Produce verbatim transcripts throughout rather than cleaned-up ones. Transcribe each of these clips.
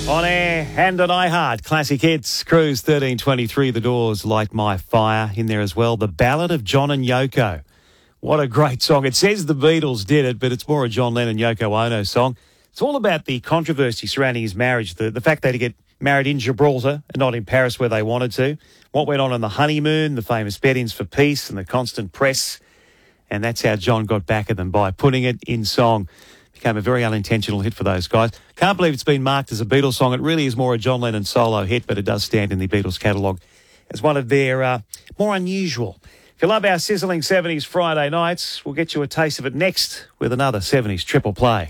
On air and on iHeart, classic hits. Cruise thirteen twenty-three, The Doors, Light My Fire. In there as well, The Ballad of John and Yoko. What a great song. It says the Beatles did it, but it's more a John Lennon, Yoko Ono song. It's all about the controversy surrounding his marriage, the, the fact they had to get married in Gibraltar and not in Paris where they wanted to. What went on on the honeymoon, the famous bed-ins for peace and the constant press. And that's how John got back at them, by putting it in song. Became a very unintentional hit for those guys. Can't believe it's been marked as a Beatles song. It really is more a John Lennon solo hit, but it does stand in the Beatles catalogue as one of their uh, more unusual. If you love our sizzling seventies Friday nights, we'll get you a taste of it next with another seventies triple play.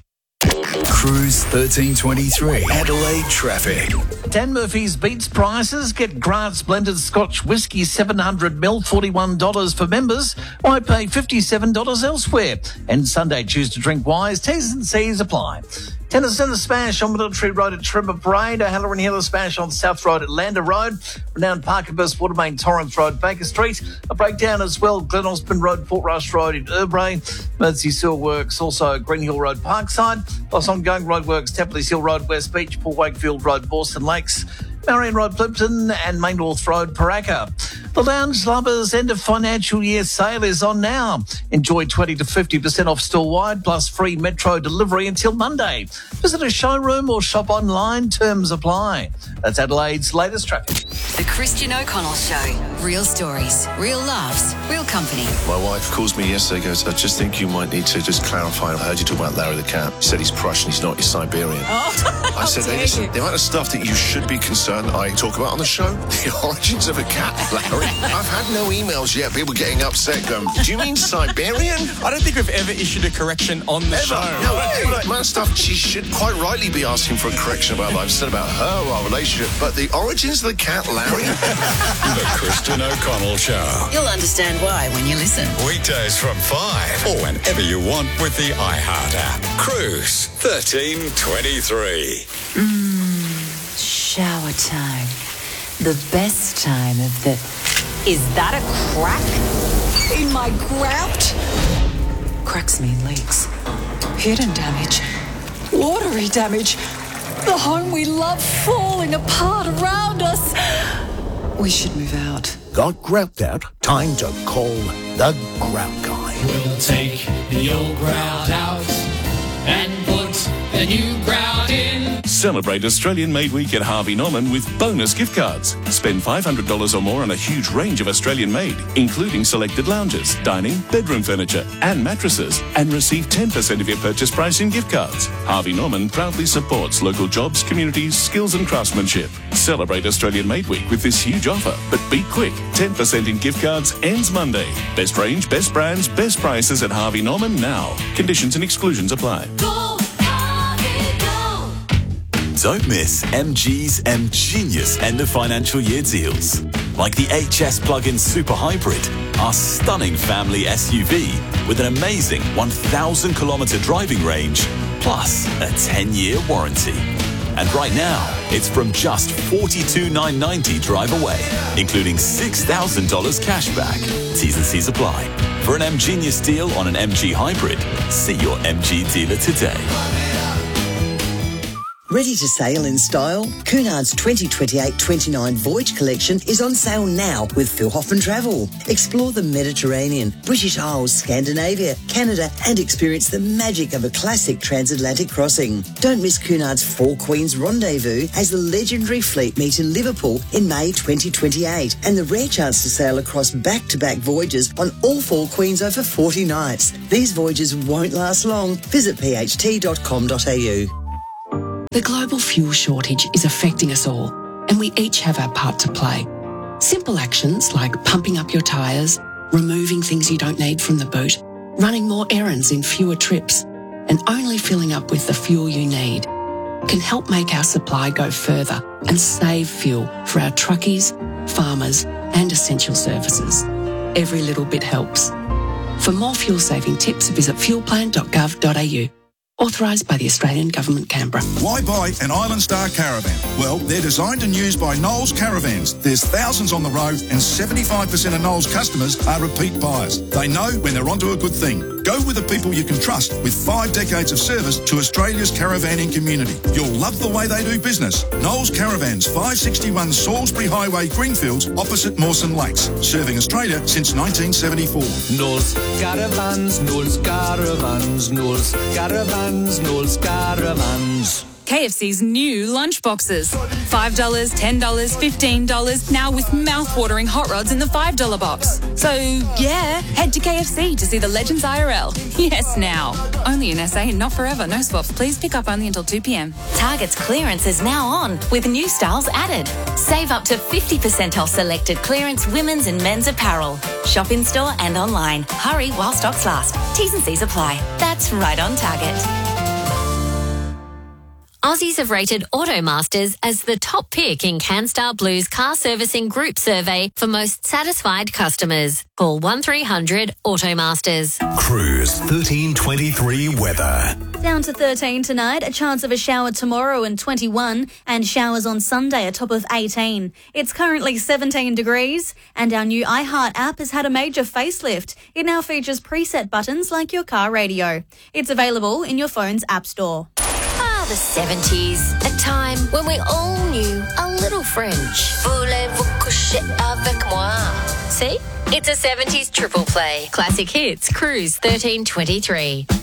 Cruise thirteen twenty-three, Adelaide traffic. Dan Murphy's Beats prices. Get Grant's blended Scotch whisky seven hundred milliliters, forty-one dollars for members. Why pay fifty-seven dollars elsewhere? And Sunday, choose to drink wise. T's and C's apply. Tennis Centre Smash on Military Road at Trimmer Parade. O'Halloran Hill Smash on South Road at Lander Road. Renowned Parkerburst Watermain Torrens Road, Baker Street. A breakdown as well. Glen Osborne Road, Port Rush Road in Urbray. Mersey Sewer Works, also Green Hill Road, Parkside. Plus ongoing roadworks, Tapley's Hill Road, West Beach, Port Wakefield Road, Boston Lakes. Marion Road, Plimpton, and Main North Road, Paraka. The Lounge Lovers end of financial year sale is on now. Enjoy twenty to fifty percent off store-wide, plus free metro delivery until Monday. Visit a showroom or shop online. Terms apply. That's Adelaide's latest traffic. The Christian O'Connell Show. Real stories, real laughs, real company. My wife calls me yesterday, goes, I just think you might need to just clarify. I heard you talk about Larry the cat. You said he's Prussian, he's not, he's Siberian. Oh, I said, hey, listen, the amount of stuff that you should be concerned I talk about on the show, the origins of a cat, Larry. I've had no emails yet, people getting upset going, do you mean Siberian? I don't think we've ever issued a correction on the Ever. show. No, the amount of stuff she should quite rightly be asking for a correction about what I've said about her, our relationship, but the origins of the cat, Larry? The Christian O'Connell Show. You'll understand why when you listen. Weekdays from five, or whenever you want with the iHeart app. Cruise thirteen twenty-three. Mmm, shower time. The best time of the... Is that a crack in my grout? Cracks mean leaks. Hidden damage. Watery damage. The home we love falling apart around us. We should move out. Got grout out? Time to call the Grout Guy. We'll take the old grout out and put the new grout in. Celebrate Australian Made Week at Harvey Norman with bonus gift cards. Spend five hundred dollars or more on a huge range of Australian made, including selected lounges, dining, bedroom furniture and mattresses, and receive ten percent of your purchase price in gift cards. Harvey Norman proudly supports local jobs, communities, skills and craftsmanship. Celebrate Australian Made Week with this huge offer, but be quick. ten percent in gift cards ends Monday. Best range, best brands, best prices at Harvey Norman now. Conditions and exclusions apply. Go, Harvey, go. Don't miss M G's M Genius end of financial year deals. Like the H S plug-in Super Hybrid, our stunning family S U V with an amazing one thousand kilometre driving range, plus a ten-year warranty. And right now, it's from just forty-two thousand nine hundred ninety dollars drive away, including six thousand dollars cash back. T's and C's apply. For an M Genius deal on an M G Hybrid, see your M G dealer today. Ready to sail in style? Cunard's twenty twenty-eight twenty-nine Voyage Collection is on sale now with Phil Hoffman Travel. Explore the Mediterranean, British Isles, Scandinavia, Canada and experience the magic of a classic transatlantic crossing. Don't miss Cunard's Four Queens Rendezvous as the legendary fleet meet in Liverpool in May twenty twenty-eight and the rare chance to sail across back-to-back voyages on all Four Queens over forty nights. These voyages won't last long. Visit p h t dot com dot a u. The global fuel shortage is affecting us all, and we each have our part to play. Simple actions like pumping up your tyres, removing things you don't need from the boot, running more errands in fewer trips, and only filling up with the fuel you need can help make our supply go further and save fuel for our truckies, farmers, and essential services. Every little bit helps. For more fuel-saving tips, visit fuel plan dot gov dot a u. Authorised by the Australian Government, Canberra. Why buy an Island Star caravan? Well, they're designed and used by Knowles Caravans. There's thousands on the road and seventy-five percent of Knowles customers are repeat buyers. They know when they're onto a good thing. Go with the people you can trust with five decades of service to Australia's caravanning community. You'll love the way they do business. Knowles Caravans, five sixty-one Salisbury Highway, Greenfields, opposite Mawson Lakes. Serving Australia since nineteen seventy-four. Knowles Caravans, Knowles Caravans, Knowles Caravans, Knowles Caravans. K F C's new lunchboxes. five dollars, ten dollars, fifteen dollars, now with mouth-watering hot rods in the five dollar box. So, yeah, head to K F C to see the Legends I R L. Yes, now. Only in S A and not forever. No swaps. Please pick up only until two p.m. Target's clearance is now on, with new styles added. Save up to fifty percent off selected clearance women's and men's apparel. Shop in-store and online. Hurry while stocks last. T's and C's apply. That's right on Target. Aussies have rated Automasters as the top pick in CanStar Blue's car servicing group survey for most satisfied customers. Call one three hundred Automasters. Cruise thirteen twenty-three weather. Down to thirteen tonight, a chance of a shower tomorrow and twenty-one, and showers on Sunday, a top of eighteen. It's currently seventeen degrees, and our new iHeart app has had a major facelift. It now features preset buttons like your car radio. It's available in your phone's app store. Ah, the seventies, a time when we all knew a little French. Voulez-vous coucher avec moi? See? It's a seventies triple play. Classic hits, Cruise thirteen twenty-three.